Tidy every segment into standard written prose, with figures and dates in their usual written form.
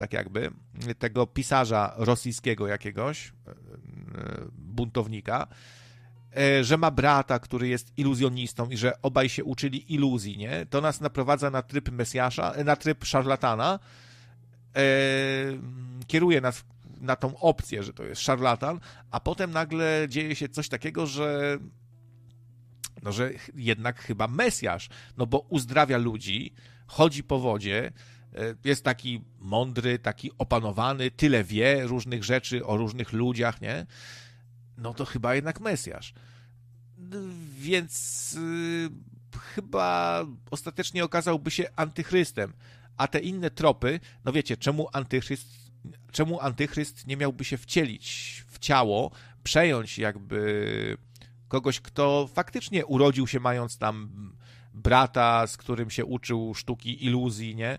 tak jakby, tego pisarza rosyjskiego jakiegoś, buntownika, że ma brata, który jest iluzjonistą i że obaj się uczyli iluzji, nie? To nas naprowadza na tryb Mesjasza, na tryb szarlatana, kieruje nas na tą opcję, że to jest szarlatan, a potem nagle dzieje się coś takiego, że jednak chyba Mesjasz, no bo uzdrawia ludzi, chodzi po wodzie, jest taki mądry, taki opanowany, tyle wie różnych rzeczy o różnych ludziach, nie? No to chyba jednak Mesjasz. Więc chyba ostatecznie okazałby się antychrystem. A te inne tropy, no wiecie, czemu antychryst nie miałby się wcielić w ciało, przejąć jakby kogoś, kto faktycznie urodził się mając tam brata, z którym się uczył sztuki iluzji, nie?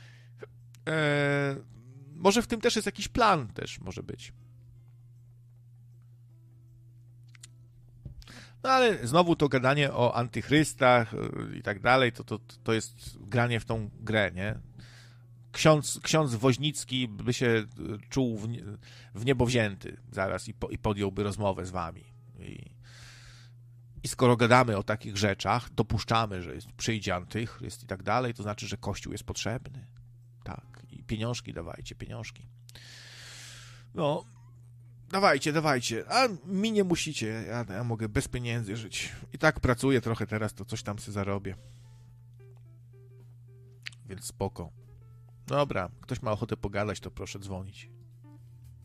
Może w tym też jest jakiś plan, też może być. No ale znowu to gadanie o antychrystach i tak dalej, to jest granie w tą grę, nie? Ksiądz Woźnicki by się czuł w niebo wzięty zaraz i podjąłby rozmowę z wami. I skoro gadamy o takich rzeczach, dopuszczamy, że przyjdzie antychryst i tak dalej, to znaczy, że Kościół jest potrzebny. Tak. I pieniążki dawajcie, pieniążki. No, dawajcie. A mi nie musicie. Ja mogę bez pieniędzy żyć. I tak pracuję trochę teraz, to coś tam sobie zarobię. Więc spoko. Dobra, ktoś ma ochotę pogadać, to proszę dzwonić.